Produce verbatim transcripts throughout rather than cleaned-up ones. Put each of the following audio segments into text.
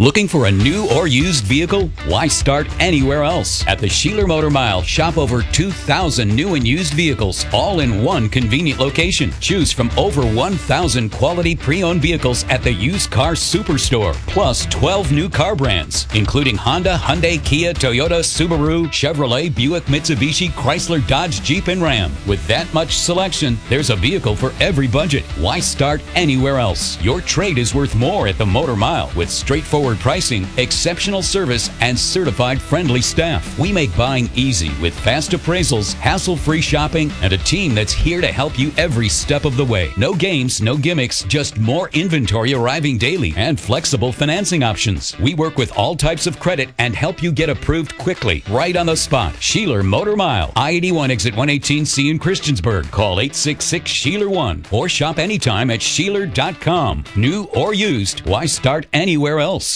Looking for a new or used vehicle? Why start anywhere else? At the Sheeler Motor Mile, shop over two thousand new and used vehicles, all in one convenient location. Choose from over one thousand quality pre-owned vehicles at the Used Car Superstore, plus twelve new car brands, including Honda, Hyundai, Kia, Toyota, Subaru, Chevrolet, Buick, Mitsubishi, Chrysler, Dodge, Jeep, and Ram. With that much selection, there's a vehicle for every budget. Why start anywhere else? Your trade is worth more at the Motor Mile with straightforward pricing, exceptional service, and certified friendly staff. We make buying easy with fast appraisals, hassle-free shopping, and a team that's here to help you every step of the way. No games, no gimmicks, just more inventory arriving daily and flexible financing options. We work with all types of credit and help you get approved quickly, right on the spot. Sheeler Motor Mile, I eighty-one exit one eighteen C in Christiansburg. Call eight six six, Sheeler one or shop anytime at Sheeler dot com. New or used, why start anywhere else?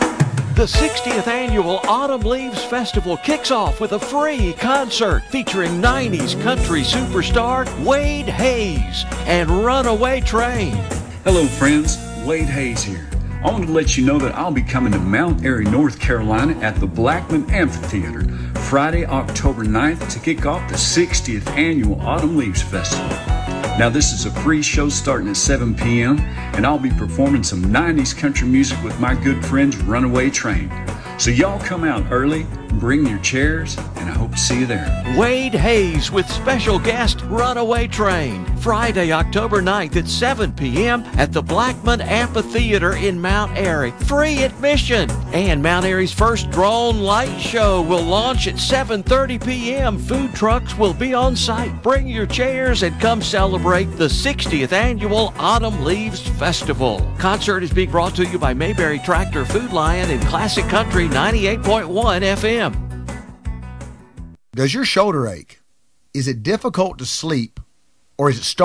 The sixtieth Annual Autumn Leaves Festival kicks off with a free concert featuring nineties country superstar Wade Hayes and Runaway Train. Hello friends, Wade Hayes here. I want to let you know that I'll be coming to Mount Airy, North Carolina at the Blackman Amphitheater Friday, October ninth to kick off the sixtieth Annual Autumn Leaves Festival. Now this is a pre-show starting at seven p m and I'll be performing some nineties country music with my good friends Runaway Train. So y'all come out early, bring your chairs, and I hope to see you there. Wade Hayes with special guest Runaway Train. Friday, October ninth at seven p m at the Blackman Amphitheater in Mount Airy. Free admission. And Mount Airy's first drone light show will launch at seven thirty p m Food trucks will be on site. Bring your chairs and come celebrate the sixtieth Annual Autumn Leaves Festival. Concert is being brought to you by Mayberry Tractor, Food Lion, and Classic Country ninety-eight point one F M. Does your shoulder ache? Is it difficult to sleep? Or is it starting